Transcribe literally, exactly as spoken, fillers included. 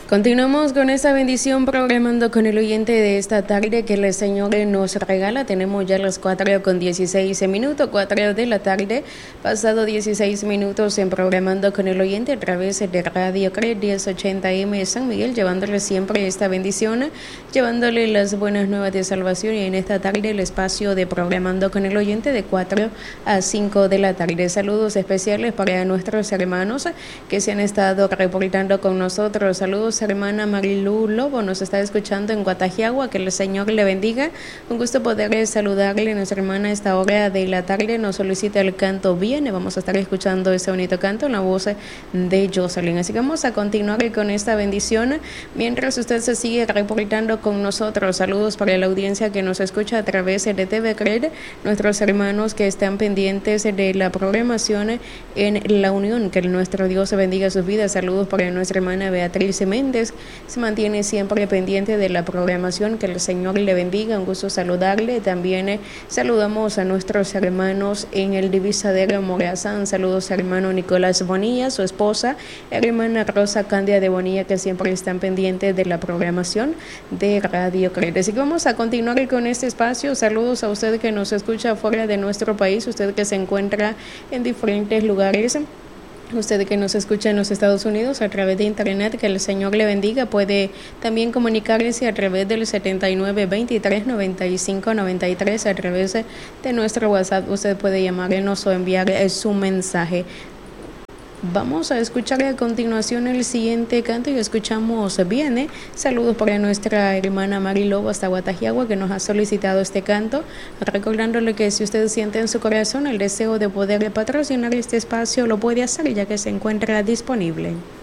Continuamos con esta bendición programando con el oyente de esta tarde que el Señor nos regala. Tenemos ya las cuatro con dieciséis minutos, cuatro de la tarde, pasado dieciséis minutos en programando con el oyente a través de Radio C R E diez ochenta M San Miguel, llevándole siempre esta bendición, llevándole las buenas nuevas de salvación, y en esta tarde el espacio de programando con el oyente de cuatro a cinco de la tarde. Saludos especiales para nuestros hermanos que se han estado reportando con nosotros. Saludos, hermana Marilu Lobo, nos está escuchando en Guatajiagua, que el Señor le bendiga. Un gusto poder saludarle. Nuestra hermana a esta hora de la tarde nos solicita el canto Viene. Vamos a estar escuchando ese bonito canto en la voz de Jocelyn. Así que vamos a continuar con esta bendición mientras usted se sigue reportando con nosotros. Saludos para la audiencia que nos escucha a través de T V C R E D, nuestros hermanos que están pendientes de la programación en La Unión. Que nuestro Dios bendiga sus vidas. Saludos para nuestra hermana Beatriz Méndez, se mantiene siempre pendiente de la programación. Que el Señor le bendiga, un gusto saludarle. También eh, saludamos a nuestros hermanos en el Divisadero Morazán. Saludos a hermano Nicolás Bonilla, su esposa, hermana Rosa Candia de Bonilla, que siempre están pendientes de la programación de Radio C R E D. Así que vamos a continuar con este espacio. Saludos a usted que nos escucha fuera de nuestro país, usted que se encuentra en diferentes lugares, usted que nos escucha en los Estados Unidos a través de internet. Que el Señor le bendiga. Puede también comunicarse a través del setenta y nueve veintitrés noventa y cinco noventa y tres, a través de nuestro WhatsApp. Usted puede llamarnos o enviar su mensaje. Vamos a escuchar a continuación el siguiente canto y escuchamos Viene. Saludos para nuestra hermana Mari Lobo hasta Guatajiagua, que nos ha solicitado este canto, recordándole que si usted siente en su corazón el deseo de poder patrocinar este espacio, lo puede hacer ya que se encuentra disponible.